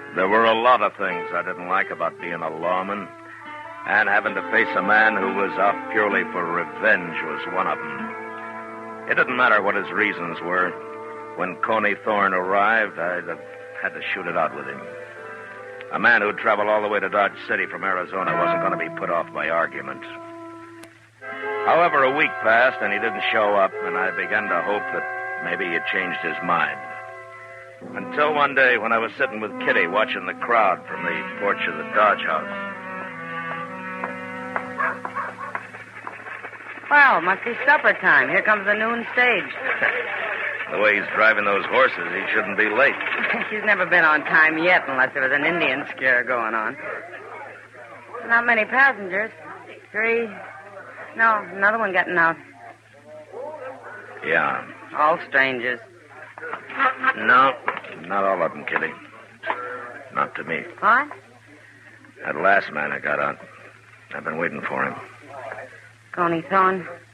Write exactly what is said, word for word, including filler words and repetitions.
There were a lot of things I didn't like about being a lawman, and having to face a man who was out purely for revenge was one of them. It didn't matter what his reasons were. When Coney Thorne arrived, I'd have had to shoot it out with him. A man who'd traveled all the way to Dodge City from Arizona wasn't going to be put off by argument. However, a week passed, and he didn't show up, and I began to hope that maybe he'd changed his mind. Until one day when I was sitting with Kitty watching the crowd from the porch of the Dodge house. Well, must be supper time. Here comes the noon stage. The way he's driving those horses, he shouldn't be late. He's never been on time yet unless there was an Indian scare going on. Not many passengers. Three. No, another one getting out. Yeah. All strangers. No, not all of them, Kitty. Not to me. What? That last man that got out. I've been waiting for him. Coney Thorne?